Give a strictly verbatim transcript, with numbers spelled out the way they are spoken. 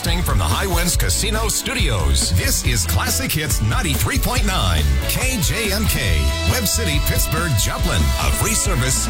Broadcasting from the High Winds Casino Studios, this is Classic Hits ninety-three point nine. K J M K, Web City, Pittsburgh, Joplin. A free service